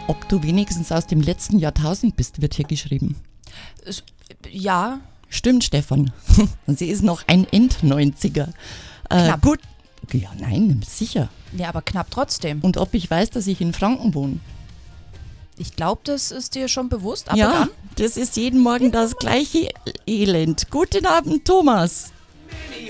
Ob du wenigstens aus dem letzten Jahrtausend bist, wird hier geschrieben. Ja. Stimmt, Stefan. Sie ist noch ein End-90er. Knapp. Gut. Ja, nein, sicher. Ja, aber knapp trotzdem. Und ob ich weiß, dass ich in Franken wohne? Ich glaube, das ist dir schon bewusst. Ab und Ja, an. das ist jeden Morgen das gleiche Elend. Guten Abend, Thomas.